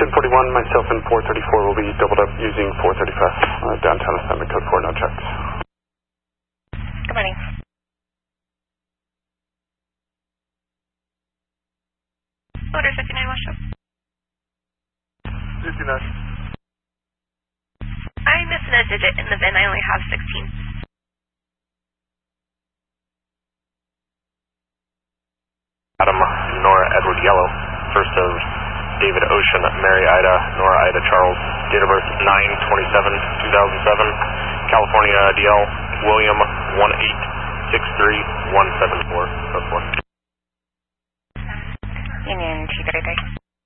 1041, myself and 434 will be doubled up using 435 downtown assignment code 4, no checks. Good morning. Order 59 Washoe. 59. I'm missing a digit in the VIN. I only have 16. Adam, Nora, Edward, Yellow. First of David, Ocean, Mary, Ida, Nora, Ida, Charles. Date of birth 9/27/2007. California, DL, William, 1863174. Code 4. Union 233.